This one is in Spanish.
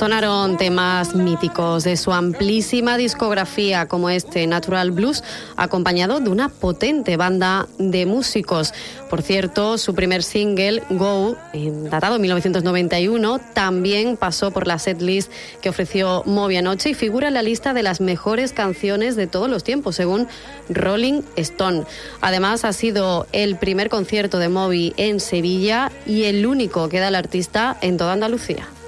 Sonaron temas míticos de su amplísima discografía como este Natural Blues, acompañado de una potente banda de músicos. Por cierto, su primer single, Go, datado en 1991, también pasó por la setlist que ofreció Moby anoche y figura en la lista de las mejores canciones de todos los tiempos, según Rolling Stone. Además, ha sido el primer concierto de Moby en Sevilla y el único que da el artista en toda Andalucía.